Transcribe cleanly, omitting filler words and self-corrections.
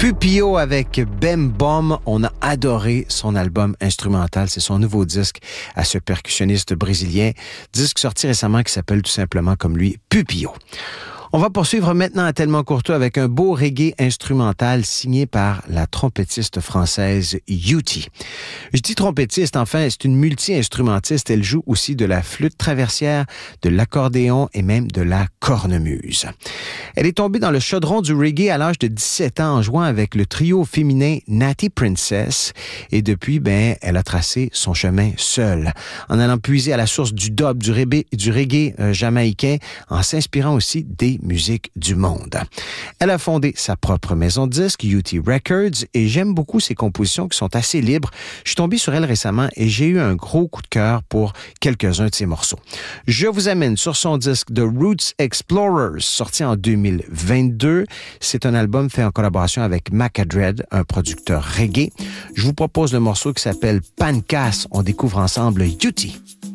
Pupio avec Bem Bom. On a adoré son album instrumental. C'est son nouveau disque à ce percussionniste brésilien. Disque sorti récemment qui s'appelle tout simplement comme lui, Pupio. On va poursuivre maintenant à Tellement Courtois avec un beau reggae instrumental signé par la trompettiste française Yuti. Je dis trompettiste, enfin, c'est une multi-instrumentiste. Elle joue aussi de la flûte traversière, de l'accordéon et même de la cornemuse. Elle est tombée dans le chaudron du reggae à l'âge de 17 ans en jouant avec le trio féminin Natty Princess et depuis, elle a tracé son chemin seule en allant puiser à la source du dub, du reggae jamaïcain en s'inspirant aussi des musique du monde. Elle a fondé sa propre maison de disques, UT Records, et j'aime beaucoup ses compositions qui sont assez libres. Je suis tombé sur elle récemment et j'ai eu un gros coup de cœur pour quelques-uns de ses morceaux. Je vous amène sur son disque The Roots Explorers, sorti en 2022. C'est un album fait en collaboration avec Macadred, un producteur reggae. Je vous propose le morceau qui s'appelle Pancas. On découvre ensemble UT.